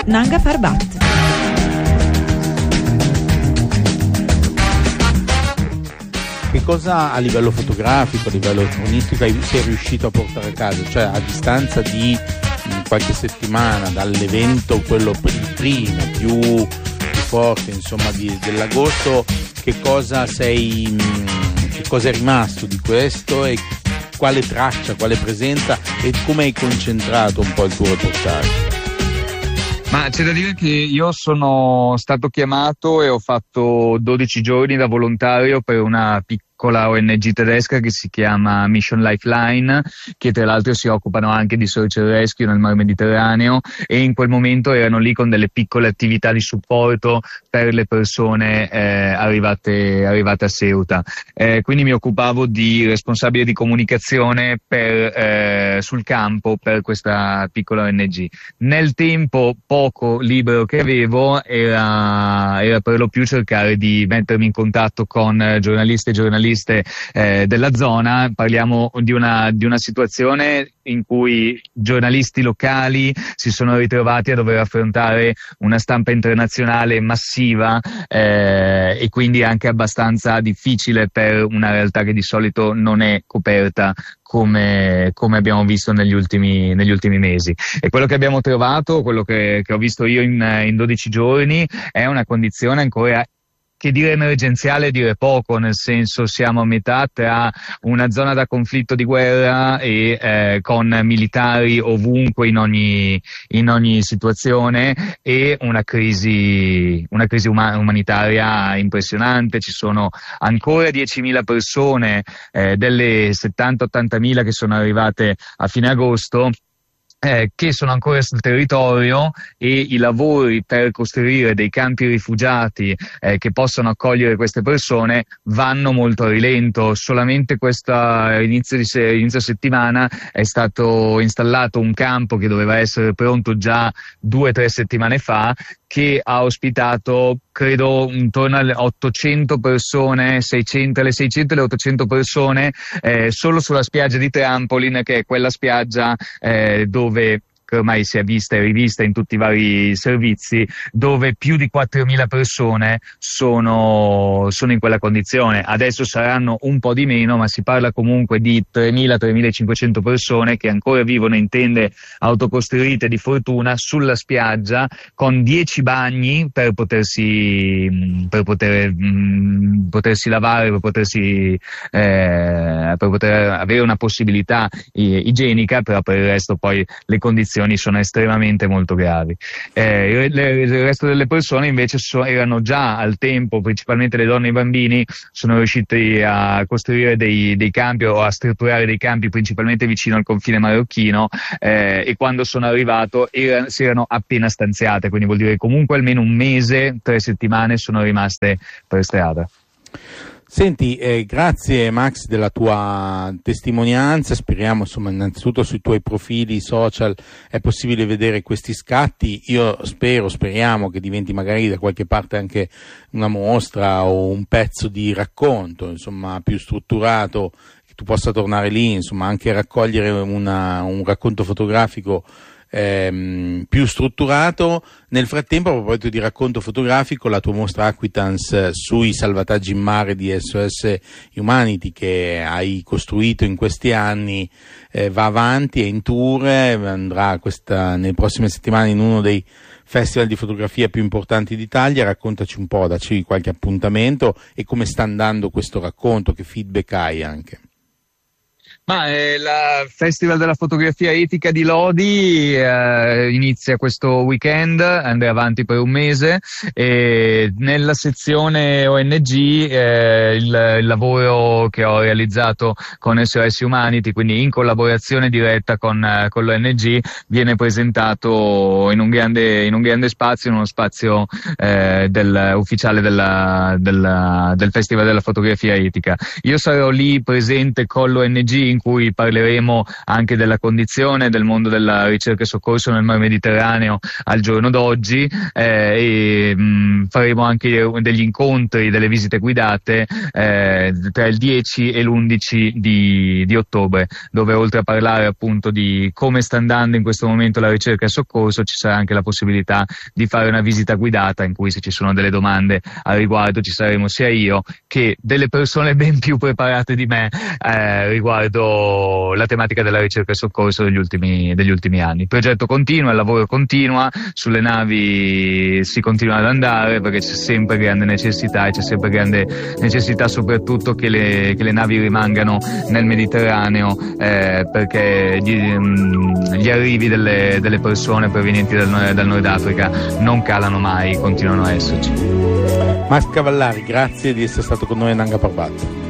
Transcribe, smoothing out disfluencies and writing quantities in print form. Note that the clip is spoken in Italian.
Nanga Parbat. Che cosa a livello fotografico, a livello cronistico sei riuscito a portare a casa? Cioè, a distanza di qualche settimana dall'evento, quello primo, più forte, insomma, dell'agosto, che cosa è rimasto di questo e quale traccia, quale presenza e come hai concentrato un po' il tuo reportage? Ma c'è da dire che io sono stato chiamato e ho fatto 12 giorni da volontario per una piccola ONG tedesca che si chiama Mission Lifeline, che tra l'altro si occupano anche di search and rescue nel Mar Mediterraneo, e in quel momento erano lì con delle piccole attività di supporto per le persone arrivate a Ceuta. Quindi mi occupavo di responsabile di comunicazione sul campo per questa piccola ONG. Nel tempo poco libero che avevo era per lo più cercare di mettermi in contatto con giornalisti e giornaliste della zona. Parliamo di una situazione in cui giornalisti locali si sono ritrovati a dover affrontare una stampa internazionale massiva e quindi anche abbastanza difficile per una realtà che di solito non è coperta come abbiamo visto negli ultimi mesi. E quello che abbiamo trovato, quello che ho visto io in 12 giorni, è una condizione ancora, che dire emergenziale è dire poco, nel senso siamo a metà tra una zona da conflitto di guerra e con militari ovunque in ogni situazione, e una crisi umanitaria impressionante. Ci sono ancora 10.000 persone delle 70-80.000 che sono arrivate a fine agosto che sono ancora sul territorio, e i lavori per costruire dei campi rifugiati che possano accogliere queste persone vanno molto a rilento. Solamente inizio settimana è stato installato un campo che doveva essere pronto già 2 o 3 settimane fa, che ha ospitato credo intorno alle 800 persone, le 600 e le 800 persone solo sulla spiaggia di Trampolin, che è quella spiaggia dove, che ormai si è vista e rivista in tutti i vari servizi, dove più di 4.000 persone sono in quella condizione. Adesso saranno un po' di meno, ma si parla comunque di 3.000-3.500 persone che ancora vivono in tende autocostruite di fortuna sulla spiaggia, con 10 bagni per potersi lavare, per poter avere una possibilità igienica, però per il resto poi le condizioni sono estremamente molto gravi. Il resto delle persone invece erano già al tempo, principalmente le donne e i bambini, sono riusciti a costruire dei campi o a strutturare dei campi principalmente vicino al confine marocchino, e quando sono arrivato si erano appena stanziate, quindi vuol dire che comunque almeno un mese, 3 settimane sono rimaste per strada. Senti, grazie Max della tua testimonianza. Speriamo, insomma, innanzitutto sui tuoi profili social è possibile vedere questi scatti. Io speriamo che diventi magari da qualche parte anche una mostra o un pezzo di racconto, insomma, più strutturato, che tu possa tornare lì, insomma, anche raccogliere un racconto fotografico più strutturato. Nel frattempo, a proposito di racconto fotografico, la tua mostra Aquitans sui salvataggi in mare di SOS Humanity, che hai costruito in questi anni, va avanti, è in tour, andrà nelle prossime settimane in uno dei festival di fotografia più importanti d'Italia. Raccontaci un po', dacci qualche appuntamento e come sta andando questo racconto, che feedback hai anche. Ma il Festival della fotografia etica di Lodi inizia questo weekend, andrà avanti per un mese, e nella sezione ONG il lavoro che ho realizzato con SOS Humanity, quindi in collaborazione diretta con l'ONG, viene presentato in un grande spazio, in uno spazio ufficiale del Festival della fotografia etica. Io sarò lì presente con l'ONG in in cui parleremo anche della condizione del mondo della ricerca e soccorso nel Mar Mediterraneo al giorno d'oggi, e faremo anche degli incontri, delle visite guidate tra il 10 e l'11 di ottobre, dove oltre a parlare appunto di come sta andando in questo momento la ricerca e soccorso, ci sarà anche la possibilità di fare una visita guidata in cui, se ci sono delle domande a riguardo, ci saremo sia io che delle persone ben più preparate di me riguardo la tematica della ricerca e soccorso degli ultimi anni. Il progetto continua, il lavoro continua, sulle navi si continua ad andare perché c'è sempre grande necessità, e c'è sempre grande necessità soprattutto che le navi rimangano nel Mediterraneo, perché gli arrivi delle persone provenienti dal Nord Africa non calano mai, continuano a esserci. Max Cavallari, grazie di essere stato con noi a Nanga Parbat.